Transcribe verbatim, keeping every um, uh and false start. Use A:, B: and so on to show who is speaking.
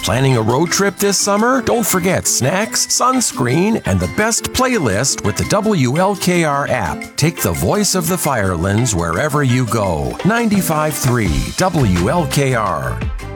A: Planning a road trip this summer? Don't forget snacks, sunscreen, and the best playlist with the W L K R app. Take the voice of the Firelands wherever you go. ninety-five point three W L K R.